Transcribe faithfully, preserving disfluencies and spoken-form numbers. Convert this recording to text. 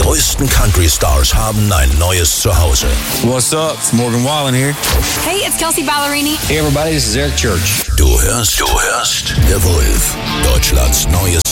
größten Country-Stars haben ein neues Zuhause. What's up? It's Morgan Wallen here. Hey, it's Kelsey Ballerini. Hey everybody, this is Eric Church. Du hörst, du hörst The Wolf, Deutschlands neues